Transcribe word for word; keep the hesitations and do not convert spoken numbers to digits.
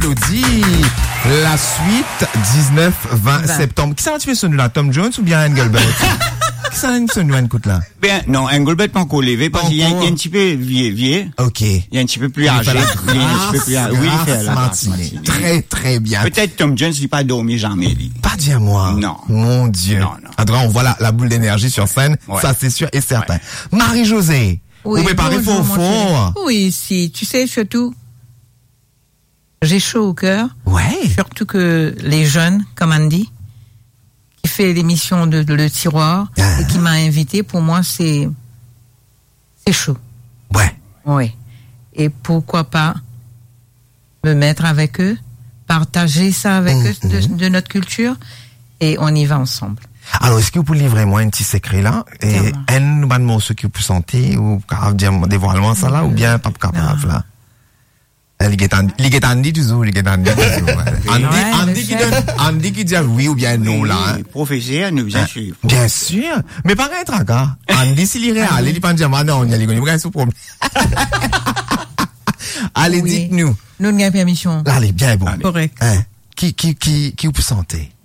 applaudit. La suite, dix-neuf vingt septembre. Qui ça un petit peu sonné là? Tom Jones ou bien Engelbert? Qui ça un sonné écoute là? Ben, non, Engelbert pas encore levé parce qu'il y a un petit peu vieux, vieux. Ok. Il y a un petit peu plus âgé. Il y a un petit peu plus âgé. Oui, il fait la matinée. Très, très bien. Peut-être Tom Jones n'a pas dormi jamais, lui. Pas dire moi. Non. Mon Dieu. Non, non. En tout cas, on voit la, la boule d'énergie sur scène. Ouais. Ça, c'est sûr et certain. Ouais. Marie-Josée. Oui, vous préparez fort fort. Oui, si. Tu sais, surtout, j'ai chaud au cœur. Ouais. Surtout que les jeunes, comme Andy, qui fait l'émission de, de Le Tiroir, ah. et qui m'a invité, pour moi, c'est, c'est chaud. Ouais. Oui. Et pourquoi pas me mettre avec eux, partager ça avec mmh, eux de, mmh. de notre culture, et on y va ensemble. Alors, est-ce que vous pouvez livrer moi un petit secret là? Et un nous ban morceau que vous sentez, ou capable dire dévoilement ça là, ou bien pas capable là? Ligue Andy toujours, Ligue Andy toujours. Andy qui donne, Andy qui dit oui ou bien non là. Oui, professeur, nous bien sûr. Bien sûr. Mais pas être un gars. Andy s'il irait aller, il pas dire non, il y a les gars, sous problème. Allez, dites-nous. Nous, nous avons permission. Allez, bien bon. Correct. Hein? Qui, qui, qui, qui vous sentez?